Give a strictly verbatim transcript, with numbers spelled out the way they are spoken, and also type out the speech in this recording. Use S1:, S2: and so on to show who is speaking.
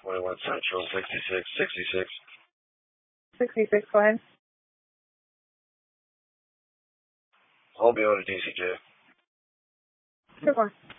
S1: twenty-one Central, sixty-six sixty-six.
S2: sixty-six, go ahead.
S1: I'll be on a D C J.
S2: Good one.